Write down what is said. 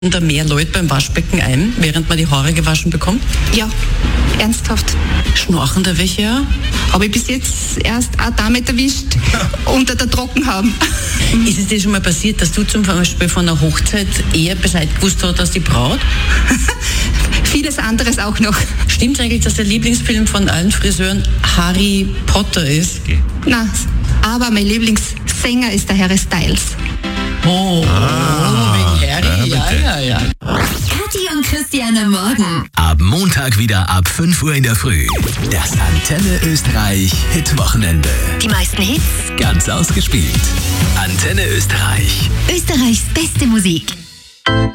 Da mehr Leute beim Waschbecken ein, während man die Haare gewaschen bekommt? Ja, ernsthaft. Schnorchen da welche ja? Habe ich bis jetzt erst eine Dame erwischt unter der Trockenhaben. Ist es dir schon mal passiert, dass du zum Beispiel von einer Hochzeit eher Bescheid gewusst hast als die Braut? Vieles anderes auch noch. Stimmt eigentlich, dass der Lieblingsfilm von allen Friseuren Harry Potter ist? Na, aber mein Lieblingssänger ist der Harry Styles. Oh, wegen Harry, ja. Kathi und Christian am Morgen. Ab Montag wieder ab 5 Uhr in der Früh. Das Antenne Österreich Hitwochenende. Die meisten Hits. Ganz ausgespielt. Antenne Österreich. Österreichs beste Musik.